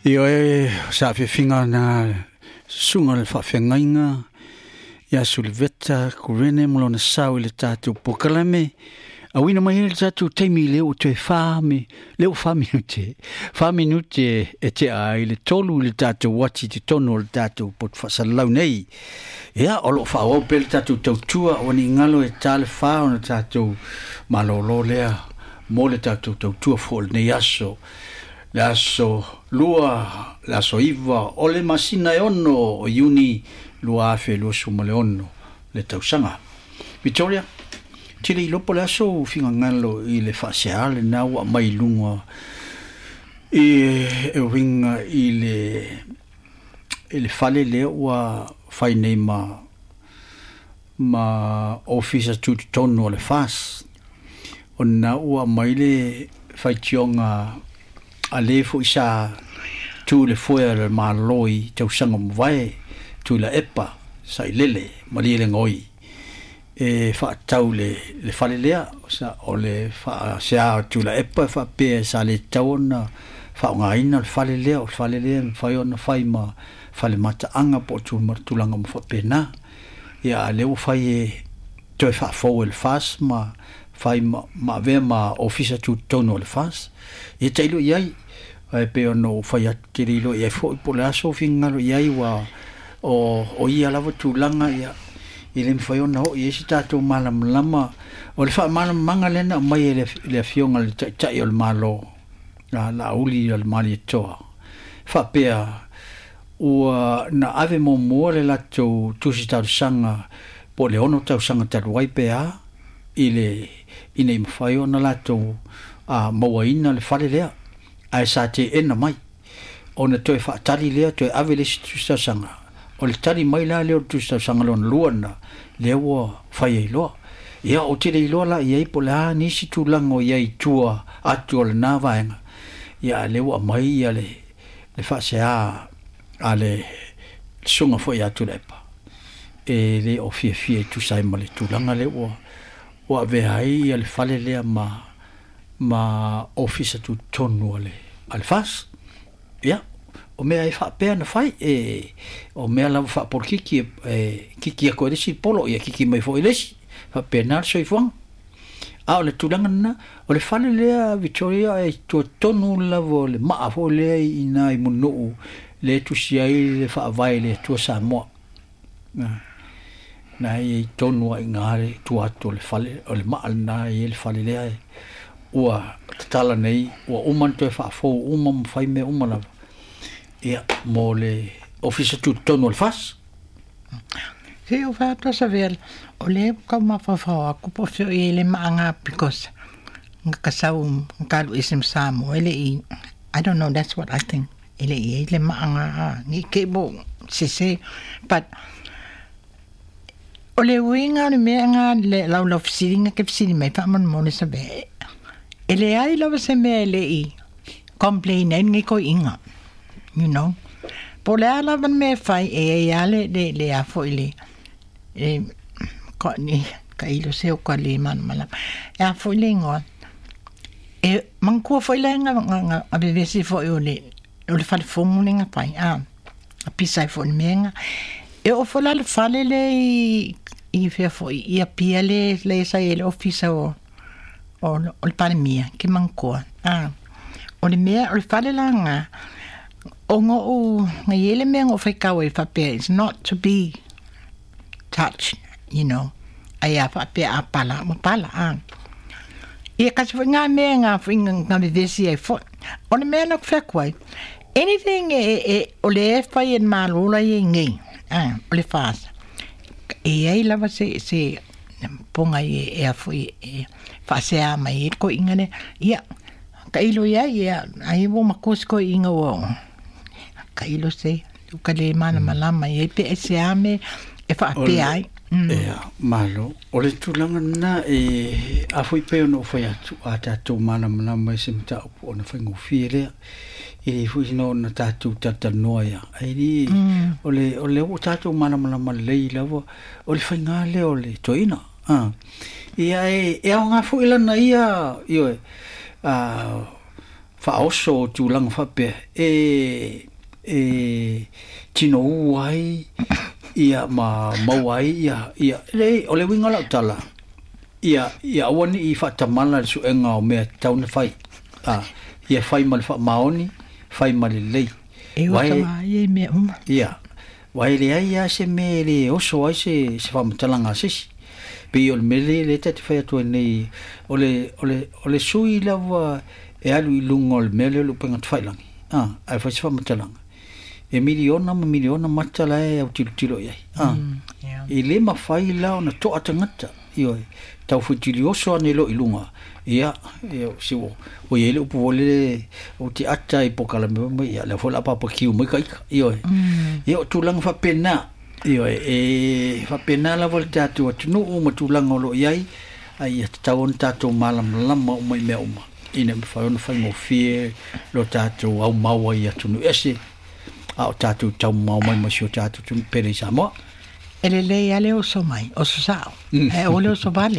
Io sa finga na sunga le whawhengainga ia sulveta kurene mulona sau le tātou pokalame a wina mai le tātou teimi leo te leo wha minute e te ai le tolu le tātou wati te tono le tātou pot whasalau nei ia olo whaoa pe le tātou tautua o ni ngalo e tāle whao na tātou malolo lea mo le tātou tautua fol nei aso le aso lua le aso iwa o le masina e ono o iuni lua afe lua suma le ono le tausanga Victoria tiri lopo le aso finga ngalo i le whaseale na ua mai lunga i ringa i le fale le ua whai nei ma ofisa tutu tono le fas o na ua mai le whai tionga a le fo isa tu le foia le maloi tau sanga mwai tu la epa sai lele mali le ngoi e fa tau le fale lea sa o le fa sia tu la epa fa pe sa le tauna fa ngaina le fale lea fa ona fai ma fale mata anga po tu martulanga mo fa pena ya le u fai to fa fo el fas ma fai ma ve ma ofisa tu tono le fas e tailo iai ai pe no fai atirilo e fo po la so fingalo iai wa o ia lava tu langa ia ile fai ona o e sita to malam lama o le fa malam manga lena mai le fionga le tai o malo la uli al mali toa fa pe o na ave mo le la tu sita sanga po le ono tau sanga ta wai pe a ile ine fai ona la to a moaina le fale lea ai sa te ena mai ona toe fa tali lea toe ave le tusta sanga o le tali mai la leo tusta sanga lon luana leo fai ai loa ia o te le loa la ia po la nisi tu lango ia i tua atu le na vaenga ia leo mai ia le fa se a ale sunga foi atu lepa e le o fie tu sai male tu langa leo o ave ai ia le fale lea ma ofisa tu tonu al fas ya o me ai fa pe na fai o me la fa por kiki ko desi polo ya kiki mai fo iles fa pe na so ifon a le tulanga na o le fale le Victoria e tu tonu la vole ma fo le ina i munu le tu sia i fa vai le tu sa mo na i tonu ngare tu ato le fale o le ma na i le fale le ua tala nei ua uman te fa fo umam fai me umana ia mo le ofisa tu tono al fas si o fa ta savel o le ka ma fa ku po fio ele manga because nga sau ngalu isim samo ele I don't know, that's what I think ele manga ni kebo se but o le winga le menga le la ofisina ke ofisina me fa mon mo le sabe ele ai lava se me le i complain ngi ko inga you know po le ala van me fai e ale le a fo ile ko ni ka ilo se o ka le man mala a fo ile ngo e man ko fo ile nga a be si fo le fa fo nga fai a pisa fo menga e o fo la fa le i fe fo i a piele le sa ele ofisa o le pane mia ke mankoa o le mea o le fale langa o ngo ngayele mea ngo whaikawe whapea it's not to be touched you know ai a whapea a pala mo pala ia kasi ngā mea ngā ngā vivesi ai fo o le mea nak whakwai anything o le e whai en mālula i ngi o le whasa e ai lava se ponga e a fui fasea mai ko ingane ia kailo ia ai wo makos ko inga wo kailo se ka le mana malama e pe se ame e fa pe ai malo o le tulanga na a fui pe no foi ata tu mana malama se mta o na fa ngufile e fui no na tatu tata noia ai o le o tatu mana malama le lavo o le fa ngale o le toina ia e nga fu ila na ia io oso tulang fa pe tino wai ia mawai ia le ole winga la tala ia woni I fa tamala su enga o me tauna fai ia fai mal fa maoni fai mal lei wai me ia wai le ia se me le oso ai se fa mtalanga sisi pe ol mele le te fai to nei ole sui lava e alu ilungol mele lu penga fai langi ai fa fa mtalanga e miliona matala e au tilo ia e le mafai la ona to atangata io tau futili oso ane lo ilunga ia si o ye le upu vole o ti ata I pokala me ia le fola papa kiu me kai io tulang fa pena io fa pena la volta tu no uma tulang o lo iai ai tau tato malam lama o mai me uma ina me fa ona fa mo fie lo tato au maua ia tunu ese au tato tau mau mai mo sio tato tu pere samo ele le ale o so mai o so sao ole o so vale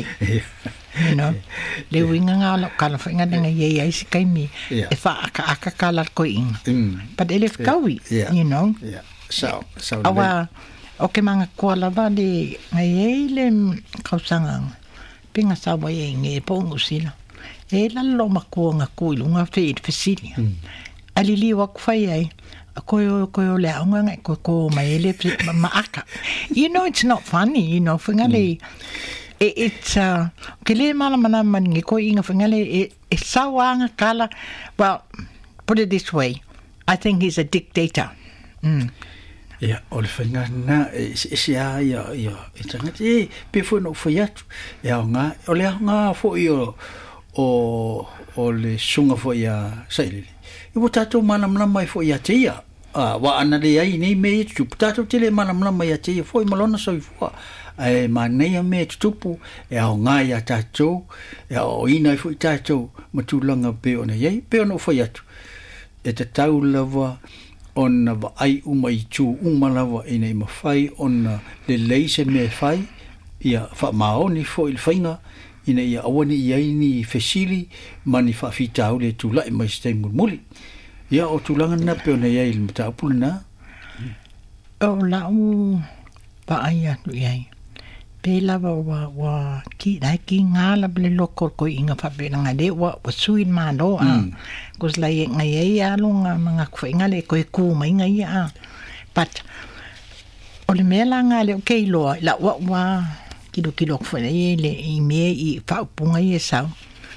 le winga nga lo kala fa nga nga ye ai si kai mi e fa aka kala ko in but ele kawi so awa o ke manga koala vale nga ye le kausanga pinga sa wa ye nge po ngusila e la lo makua nga kuilunga fe fasili ali li wa kwai ai ko le anga ko mai le maaka it's not funny fingale it's kele mala mana man ko inga fingale e sawanga kala well put it this way I think he's a dictator ja ol fingana sia ya itangati pe fo no fiat ya nga ole nga fo yo o le sunga fo ya saile I tato manam mai fo ya tia wa ana le ai nei me tu tato tele manam ya tia fo malona so fo ai manei me tupu nga ya tato o ina fo tato matulanga pe ona ye pe ona fo ya tu e te tau lava ona va ai umai tu umalava ina ma fai ona le leise me fai ia fa maoni fo il fainga ina ia awani ia ni fesili mani fa fitau le tu lai mai stai muli ia o tulanga na pe ona ia il mata pulna o la u pa ai tu ia pe la wa ki dai ki ngala ble lokor ko inga fa be nga de wa suin ma do kos la ia nga ia lunga manga ko inga le ko ku mai nga ia but ole mela nga le ke lo la wa kilo ko le I me I fa punga I sa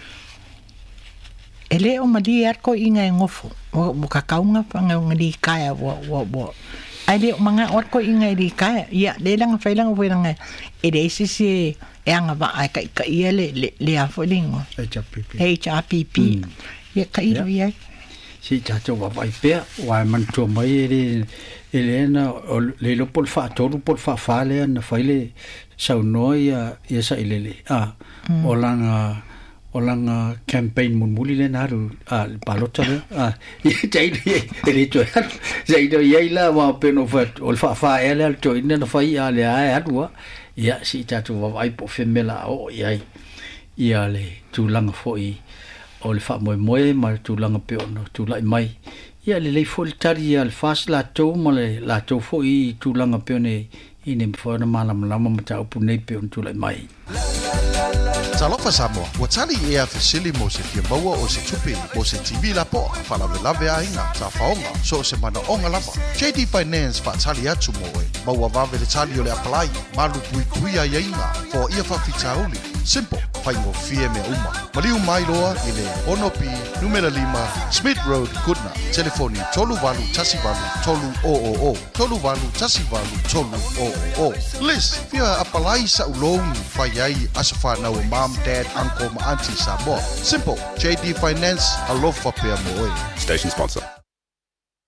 ele o mali ar ko inga ngofo o ka kaunga pa nga ngali kaya wo ale manga or ko inga ri kaya ia le lang fa lang foi nga ele si anga ba ai ka ia le a fo lingo HRPP ia ka ia si tato wa vai pe wa man to mai Elena le lo por fa fale na faile sau noia ia sa ilele olanga campaign muli le naru palota jai ele to jai do yaila wa peno fat ol fa ele to inna fa le adwa ia si tatu wa vai po femela o ia le tulanga foi ol fa moi ma tulanga pe ono tulai mai ia le fol tari al fas la to mole la to foi tulanga pe ne ine mfona malam lama mata upu nei pe on tulai mai Talofa Samoa, watali ea fesili mo se fia maua o se tupi mo se TV la po lave a inga ta faonga so se mana onga lava. JD Finance fa tali atu mo e maua vave le tali o le apply malu pui a inga for ia fa fitauli. Simple, faingo fie me uma. Maliu mai loa ile Onopi numero 5 Smith Road Goodna. Telefoni tolu valu tolu o. Tolu valu tolu o. List fia apply sa ulong fa yai asafa na o mom, dad, uncle, my auntie Samoa. Simple. JD Finance, alofa pea moe. Station sponsor.